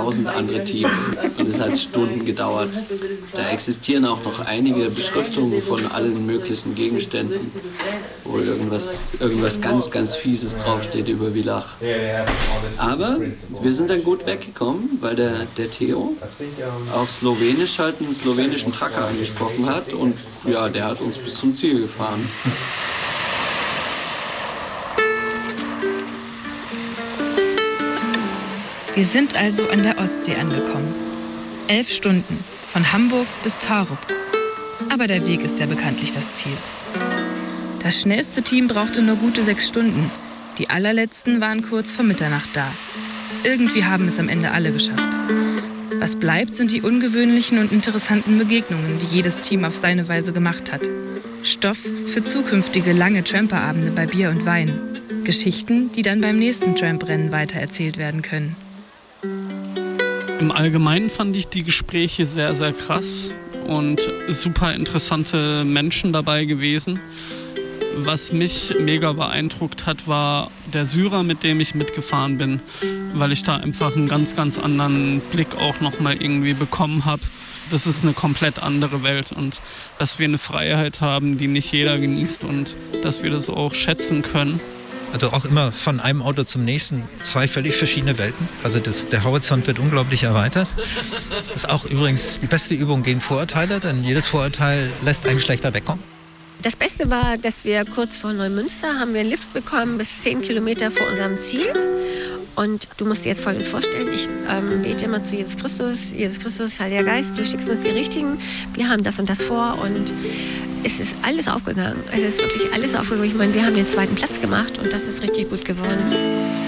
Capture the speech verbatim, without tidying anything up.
tausend andere Teams und es hat Stunden gedauert. Da existieren auch noch einige Beschriftungen von allen möglichen Gegenständen, wo irgendwas, irgendwas ganz, ganz Fieses draufsteht über Villach. Aber wir sind dann gut weggekommen, weil der, der Theo auf Slowenisch halt einen slowenischen Trucker angesprochen hat und ja, der hat uns bis zum Ziel gefahren. Wir sind also an der Ostsee angekommen. Elf Stunden, von Hamburg bis Tarup. Aber der Weg ist ja bekanntlich das Ziel. Das schnellste Team brauchte nur gute sechs Stunden. Die allerletzten waren kurz vor Mitternacht da. Irgendwie haben es am Ende alle geschafft. Was bleibt, sind die ungewöhnlichen und interessanten Begegnungen, die jedes Team auf seine Weise gemacht hat. Stoff für zukünftige lange Tramperabende bei Bier und Wein. Geschichten, die dann beim nächsten Tramprennen weitererzählt werden können. Im Allgemeinen fand ich die Gespräche sehr, sehr krass und super interessante Menschen dabei gewesen. Was mich mega beeindruckt hat, war der Syrer, mit dem ich mitgefahren bin, weil ich da einfach einen ganz, ganz anderen Blick auch nochmal irgendwie bekommen habe. Das ist eine komplett andere Welt und dass wir eine Freiheit haben, die nicht jeder genießt und dass wir das auch schätzen können. Also auch immer von einem Auto zum nächsten, zwei völlig verschiedene Welten. Also das, der Horizont wird unglaublich erweitert. Das ist auch übrigens die beste Übung gegen Vorurteile, denn jedes Vorurteil lässt einen schlechter wegkommen. Das Beste war, dass wir kurz vor Neumünster haben wir einen Lift bekommen bis zehn Kilometer vor unserem Ziel. Und du musst dir jetzt Folgendes vorstellen, ich ähm, bete immer zu Jesus Christus, Jesus Christus, Heiliger Geist, du schickst uns die Richtigen, wir haben das und das vor und es ist alles aufgegangen. Es ist wirklich alles aufgegangen. Ich meine, wir haben den zweiten Platz gemacht und das ist richtig gut geworden.